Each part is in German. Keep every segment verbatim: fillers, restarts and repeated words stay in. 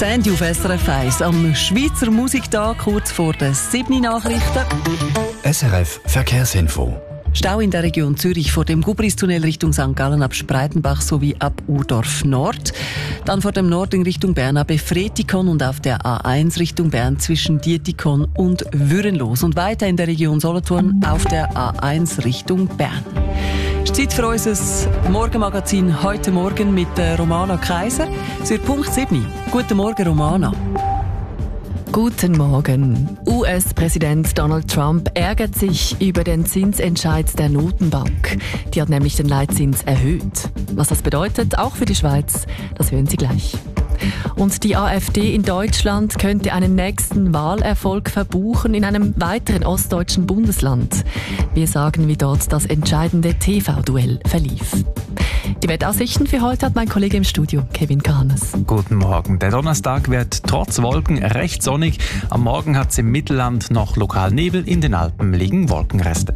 zehn Uhr auf S R F eins am Schweizer Musiktag, kurz vor den sieben Nachrichten. S R F Verkehrsinfo. Stau in der Region Zürich vor dem Gubristunnel Richtung Sankt Gallen ab Spreitenbach sowie ab Urdorf Nord. Dann vor dem Norden Richtung Bern ab Efretikon und auf der A eins Richtung Bern zwischen Dietikon und Würenlos. Und weiter in der Region Solothurn auf der A eins Richtung Bern. Es ist Zeit für unser Morgenmagazin heute Morgen mit Romana Kaiser. Es wird Punkt sieben. Guten Morgen, Romana. Guten Morgen. U S-Präsident Donald Trump ärgert sich über den Zinsentscheid der Notenbank. Die hat nämlich den Leitzins erhöht. Was das bedeutet, auch für die Schweiz, das hören Sie gleich. Und die AfD in Deutschland könnte einen nächsten Wahlerfolg verbuchen in einem weiteren ostdeutschen Bundesland. Wir sagen, wie dort das entscheidende T V-Duell verlief. Die Wetteraussichten für heute hat mein Kollege im Studio, Kevin Kahnes. Guten Morgen. Der Donnerstag wird trotz Wolken recht sonnig. Am Morgen hat es im Mittelland noch lokal Nebel, in den Alpen liegen Wolkenreste.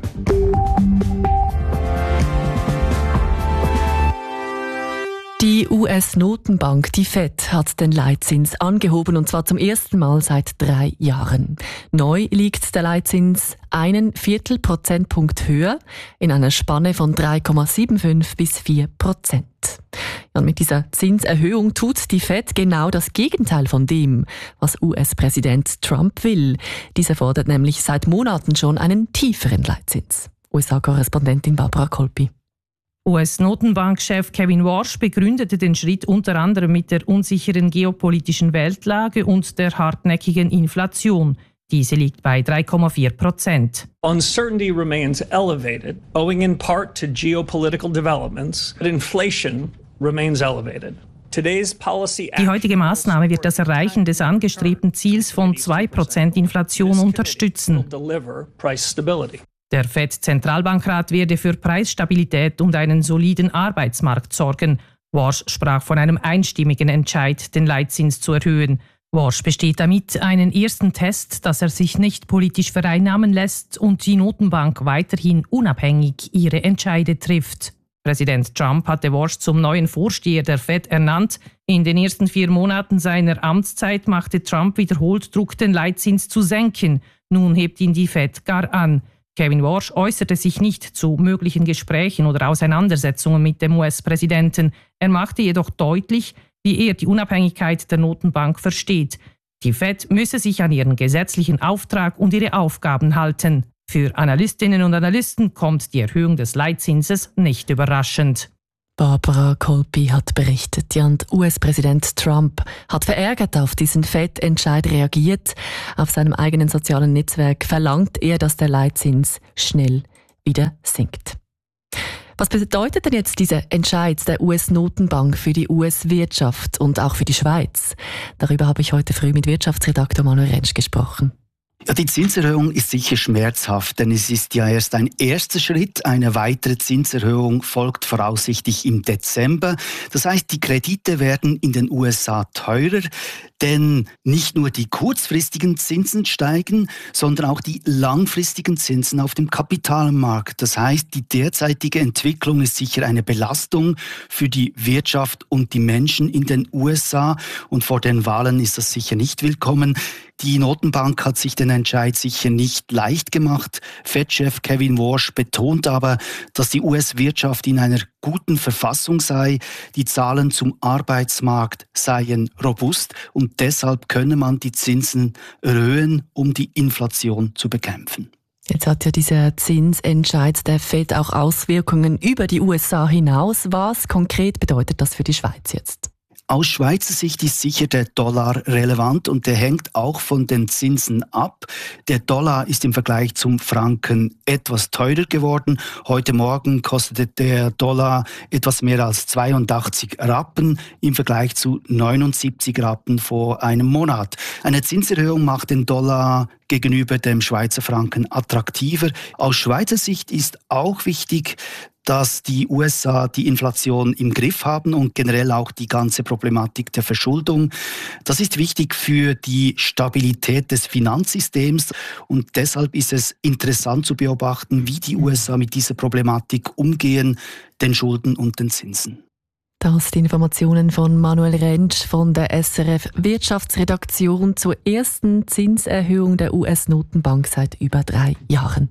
Die U S-Notenbank, die Fed, hat den Leitzins angehoben, und zwar zum ersten Mal seit drei Jahren. Neu liegt der Leitzins einen Viertel Prozentpunkt höher, in einer Spanne von drei Komma fünfundsiebzig bis vier Prozent. Ja, und mit dieser Zinserhöhung tut die Fed genau das Gegenteil von dem, was U S-Präsident Trump will. Dieser fordert nämlich seit Monaten schon einen tieferen Leitzins. U S A-Korrespondentin Barbara Kolpi. U S-Notenbankchef Kevin Warsh begründete den Schritt unter anderem mit der unsicheren geopolitischen Weltlage und der hartnäckigen Inflation. Diese liegt bei drei Komma vier Prozent. Uncertainty remains elevated, owing in part to geopolitical developments, but inflation remains elevated. Die heutige Maßnahme wird das Erreichen des angestrebten Ziels von zwei Prozent Inflation unterstützen. Der Fed-Zentralbankrat werde für Preisstabilität und einen soliden Arbeitsmarkt sorgen. Warsh sprach von einem einstimmigen Entscheid, den Leitzins zu erhöhen. Warsh besteht damit einen ersten Test, dass er sich nicht politisch vereinnahmen lässt und die Notenbank weiterhin unabhängig ihre Entscheide trifft. Präsident Trump hatte Warsh zum neuen Vorsteher der Fed ernannt. In den ersten vier Monaten seiner Amtszeit machte Trump wiederholt Druck, den Leitzins zu senken. Nun hebt ihn die Fed gar an. Kevin Warsh äußerte sich nicht zu möglichen Gesprächen oder Auseinandersetzungen mit dem U S-Präsidenten. Er machte jedoch deutlich, wie er die Unabhängigkeit der Notenbank versteht. Die Fed müsse sich an ihren gesetzlichen Auftrag und ihre Aufgaben halten. Für Analystinnen und Analysten kommt die Erhöhung des Leitzinses nicht überraschend. Barbara Kolpi hat berichtet. Ja, und U S-Präsident Trump hat verärgert auf diesen Fed-Entscheid reagiert. Auf seinem eigenen sozialen Netzwerk verlangt er, dass der Leitzins schnell wieder sinkt. Was bedeutet denn jetzt dieser Entscheid der U S-Notenbank für die U S-Wirtschaft und auch für die Schweiz? Darüber habe ich heute früh mit Wirtschaftsredaktor Manuel Rentsch gesprochen. Ja, die Zinserhöhung ist sicher schmerzhaft, denn es ist ja erst ein erster Schritt. Eine weitere Zinserhöhung folgt voraussichtlich im Dezember. Das heißt, die Kredite werden in den U S A teurer, denn nicht nur die kurzfristigen Zinsen steigen, sondern auch die langfristigen Zinsen auf dem Kapitalmarkt. Das heißt, die derzeitige Entwicklung ist sicher eine Belastung für die Wirtschaft und die Menschen in den U S A, und vor den Wahlen ist das sicher nicht willkommen. Die Notenbank hat sich den Entscheid sicher nicht leicht gemacht. Fed-Chef Kevin Warsh betont aber, dass die U S-Wirtschaft in einer guten Verfassung sei. Die Zahlen zum Arbeitsmarkt seien robust und deshalb könne man die Zinsen erhöhen, um die Inflation zu bekämpfen. Jetzt hat ja dieser Zinsentscheid der Fed auch Auswirkungen über die U S A hinaus. Was konkret bedeutet das für die Schweiz jetzt? Aus Schweizer Sicht ist sicher der Dollar relevant und der hängt auch von den Zinsen ab. Der Dollar ist im Vergleich zum Franken etwas teurer geworden. Heute Morgen kostete der Dollar etwas mehr als zweiundachtzig Rappen im Vergleich zu neunundsiebzig Rappen vor einem Monat. Eine Zinserhöhung macht den Dollar gegenüber dem Schweizer Franken attraktiver. Aus Schweizer Sicht ist auch wichtig, dass die U S A die Inflation im Griff haben und generell auch die ganze Problematik der Verschuldung. Das ist wichtig für die Stabilität des Finanzsystems und deshalb ist es interessant zu beobachten, wie die U S A mit dieser Problematik umgehen, den Schulden und den Zinsen. Das die Informationen von Manuel Rentsch von der S R F Wirtschaftsredaktion zur ersten Zinserhöhung der U S-Notenbank seit über drei Jahren.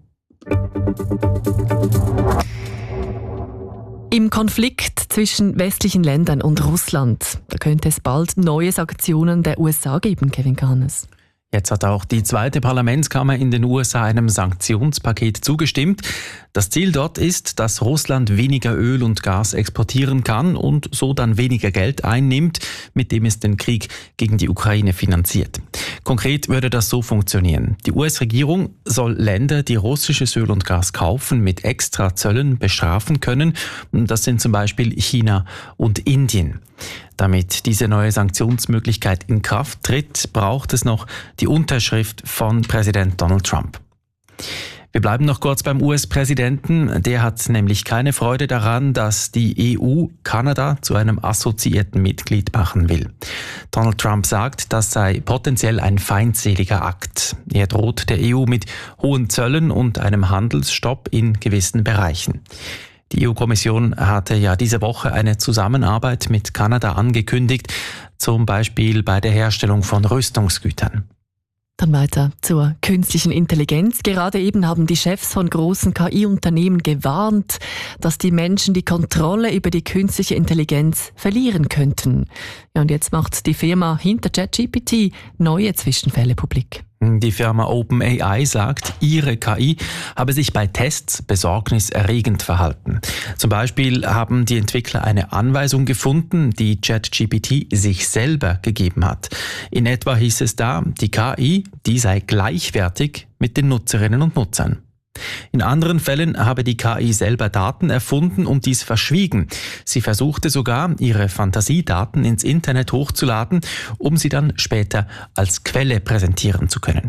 Im Konflikt zwischen westlichen Ländern und Russland, da könnte es bald neue Sanktionen der U S A geben, Kevin Kahnes. Jetzt hat auch die zweite Parlamentskammer in den U S A einem Sanktionspaket zugestimmt. Das Ziel dort ist, dass Russland weniger Öl und Gas exportieren kann und so dann weniger Geld einnimmt, mit dem es den Krieg gegen die Ukraine finanziert. Konkret würde das so funktionieren. Die U S-Regierung soll Länder, die russisches Öl und Gas kaufen, mit extra Zöllen bestrafen können. Das sind zum Beispiel China und Indien. Damit diese neue Sanktionsmöglichkeit in Kraft tritt, braucht es noch die Unterschrift von Präsident Donald Trump. Wir bleiben noch kurz beim U S-Präsidenten. Der hat nämlich keine Freude daran, dass die E U Kanada zu einem assoziierten Mitglied machen will. Donald Trump sagt, das sei potenziell ein feindseliger Akt. Er droht der E U mit hohen Zöllen und einem Handelsstopp in gewissen Bereichen. Die E U-Kommission hatte ja diese Woche eine Zusammenarbeit mit Kanada angekündigt, zum Beispiel bei der Herstellung von Rüstungsgütern. Dann weiter zur künstlichen Intelligenz. Gerade eben haben die Chefs von großen K I-Unternehmen gewarnt, dass die Menschen die Kontrolle über die künstliche Intelligenz verlieren könnten. Ja, und jetzt macht die Firma hinter ChatGPT neue Zwischenfälle publik. Die Firma OpenAI sagt, ihre K I habe sich bei Tests besorgniserregend verhalten. Zum Beispiel haben die Entwickler eine Anweisung gefunden, die ChatGPT sich selber gegeben hat. In etwa hieß es da, die K I, die sei gleichwertig mit den Nutzerinnen und Nutzern. In anderen Fällen habe die K I selber Daten erfunden und dies verschwiegen. Sie versuchte sogar, ihre Fantasiedaten ins Internet hochzuladen, um sie dann später als Quelle präsentieren zu können.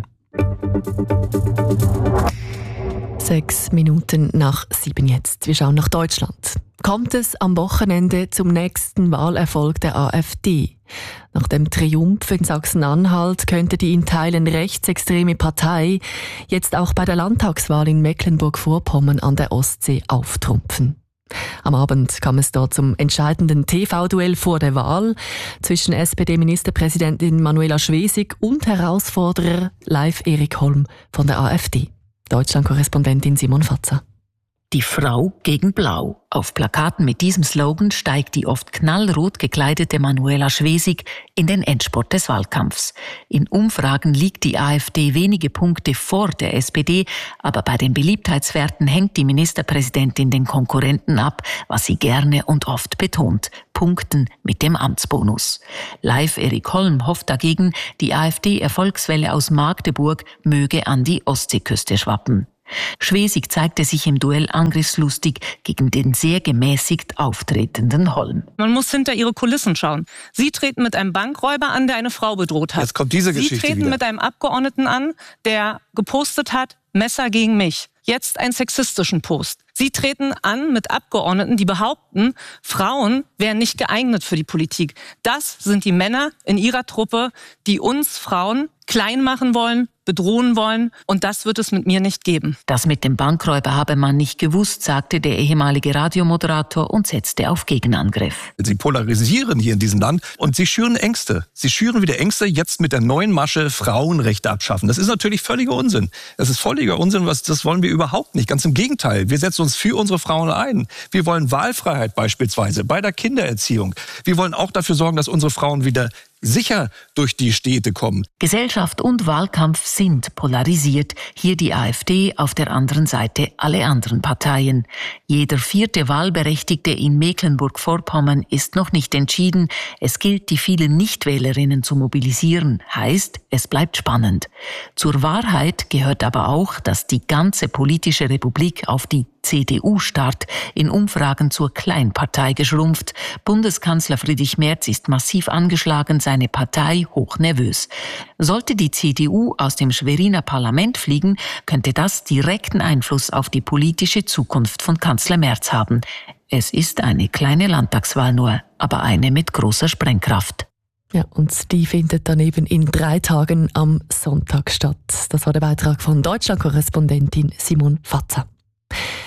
Sechs Minuten nach sieben jetzt. Wir schauen nach Deutschland. Kommt es am Wochenende zum nächsten Wahlerfolg der AfD? Nach dem Triumph in Sachsen-Anhalt könnte die in Teilen rechtsextreme Partei jetzt auch bei der Landtagswahl in Mecklenburg-Vorpommern an der Ostsee auftrumpfen. Am Abend kam es dort zum entscheidenden T V-Duell vor der Wahl zwischen S P D-Ministerpräsidentin Manuela Schwesig und Herausforderer Leif Erik Holm von der AfD. Deutschland-Korrespondentin Simon Fatzer. Die Frau gegen Blau. Auf Plakaten mit diesem Slogan steigt die oft knallrot gekleidete Manuela Schwesig in den Endspurt des Wahlkampfs. In Umfragen liegt die AfD wenige Punkte vor der S P D, aber bei den Beliebtheitswerten hängt die Ministerpräsidentin den Konkurrenten ab, was sie gerne und oft betont: Punkten mit dem Amtsbonus. Leif Erik Holm hofft dagegen, die AfD-Erfolgswelle aus Magdeburg möge an die Ostseeküste schwappen. Schwesig zeigte sich im Duell angriffslustig gegen den sehr gemäßigt auftretenden Holm. Man muss hinter ihre Kulissen schauen. Sie treten mit einem Bankräuber an, der eine Frau bedroht hat. Jetzt kommt diese Sie Geschichte treten wieder. mit einem Abgeordneten an, der gepostet hat, Messer gegen mich. Jetzt einen sexistischen Post. Sie treten an mit Abgeordneten, die behaupten, Frauen wären nicht geeignet für die Politik. Das sind die Männer in ihrer Truppe, die uns Frauen klein machen wollen, bedrohen wollen, und das wird es mit mir nicht geben. Das mit dem Bankräuber habe man nicht gewusst, sagte der ehemalige Radiomoderator und setzte auf Gegenangriff. Sie polarisieren hier in diesem Land und sie schüren Ängste. Sie schüren wieder Ängste, jetzt mit der neuen Masche Frauenrechte abschaffen. Das ist natürlich völliger Unsinn. Das ist völliger Unsinn, was, das wollen wir überhaupt nicht. Ganz im Gegenteil. Wir setzen uns für unsere Frauen ein. Wir wollen Wahlfreiheit beispielsweise bei der Kindererziehung. Wir wollen auch dafür sorgen, dass unsere Frauen wieder sicher durch die Städte kommen. Gesellschaft und Wahlkampf sind polarisiert. Hier die AfD, auf der anderen Seite alle anderen Parteien. Jeder vierte Wahlberechtigte in Mecklenburg-Vorpommern ist noch nicht entschieden. Es gilt, die vielen Nichtwählerinnen zu mobilisieren. Heißt, es bleibt spannend. Zur Wahrheit gehört aber auch, dass die ganze politische Republik auf die C D U starrt, in Umfragen zur Kleinpartei geschrumpft. Bundeskanzler Friedrich Merz ist massiv angeschlagen, seine Partei hochnervös. Sollte die C D U aus dem Schweriner Parlament fliegen, könnte das direkten Einfluss auf die politische Zukunft von Kanzler Merz haben. Es ist eine kleine Landtagswahl nur, aber eine mit großer Sprengkraft. Ja, und die findet dann eben in drei Tagen am Sonntag statt. Das war der Beitrag von Deutschland-Korrespondentin Simon Fatzer.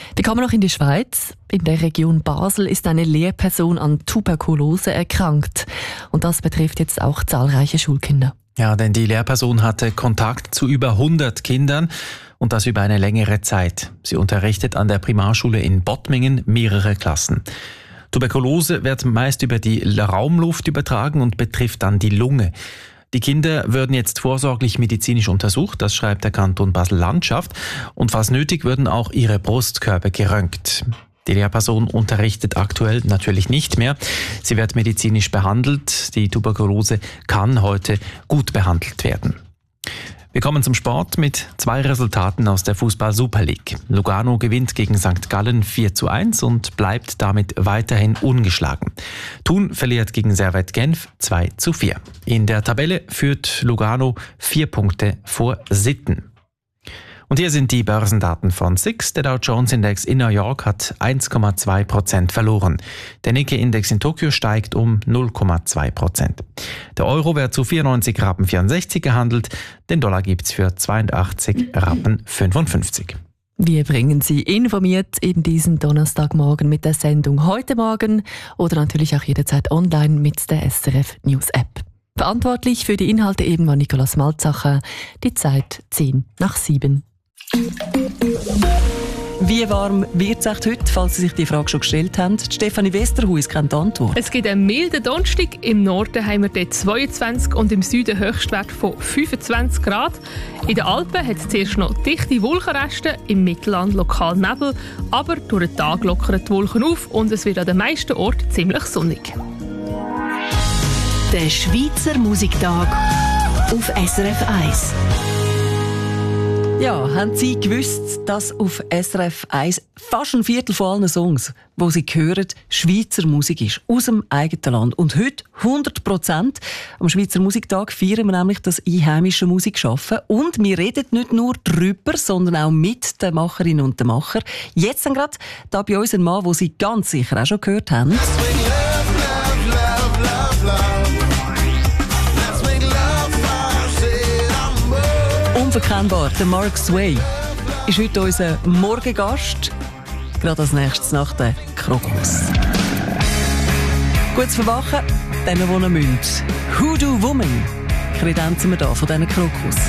Dann kommen wir noch in die Schweiz. In der Region Basel ist eine Lehrperson an Tuberkulose erkrankt. Und das betrifft jetzt auch zahlreiche Schulkinder. Ja, denn die Lehrperson hatte Kontakt zu über hundert Kindern und das über eine längere Zeit. Sie unterrichtet an der Primarschule in Bottmingen mehrere Klassen. Tuberkulose wird meist über die Raumluft übertragen und betrifft dann die Lunge. Die Kinder würden jetzt vorsorglich medizinisch untersucht, das schreibt der Kanton Basel-Landschaft. Und falls nötig, würden auch ihre Brustkörper geröntgt. Die Lehrperson unterrichtet aktuell natürlich nicht mehr. Sie wird medizinisch behandelt. Die Tuberkulose kann heute gut behandelt werden. Wir kommen zum Sport mit zwei Resultaten aus der Fußball-Super League. Lugano gewinnt gegen Sankt Gallen vier zu eins und bleibt damit weiterhin ungeschlagen. Thun verliert gegen Servette Genf zwei zu vier. In der Tabelle führt Lugano vier Punkte vor Sitten. Und hier sind die Börsendaten von S I X. Der Dow Jones Index in New York hat eins Komma zwei Prozent verloren. Der Nikkei-Index in Tokio steigt um null Komma zwei Prozent. Der Euro wird zu vierundneunzig Rappen vierundsechzig gehandelt. Den Dollar gibt's für zweiundachtzig Rappen fünfundfünfzig. Wir bringen Sie informiert in diesen Donnerstagmorgen mit der Sendung «Heute Morgen» oder natürlich auch jederzeit online mit der S R F News App. Verantwortlich für die Inhalte eben war Nicolas Malzacher. Die Zeit zehn nach sieben. Wie warm wird es heute, falls Sie sich die Frage schon gestellt haben? Stefanie Westerhuis kennt die Antwort. Es gibt einen milden Donnerstag. Im Norden haben wir dort zweiundzwanzig und im Süden Höchstwert von fünfundzwanzig Grad. In den Alpen hat es zuerst noch dichte Wolkenreste, im Mittelland lokal Nebel, aber durch den Tag lockern die Wolken auf und es wird an den meisten Orten ziemlich sonnig. Der Schweizer Musiktag auf S R F eins. Ja, haben Sie gewusst, dass auf S R F eins fast ein Viertel von allen Songs, die Sie hören, Schweizer Musik ist, aus dem eigenen Land. Und heute hundert Prozent. Am Schweizer Musiktag feiern wir nämlich das einheimische Musikschaffen. Und wir reden nicht nur drüber, sondern auch mit den Macherinnen und den Machern. Jetzt dann gerade da bei uns ein Mann, den Sie ganz sicher auch schon gehört haben. Unverkennbar, der Mark Sway ist heute unser Morgengast. Gerade als nächstes nach der Krokus. Gutes Verwachen, denen, die noch müssen. Hoodoo Woman kredenzen wir hier von diesen Krokus.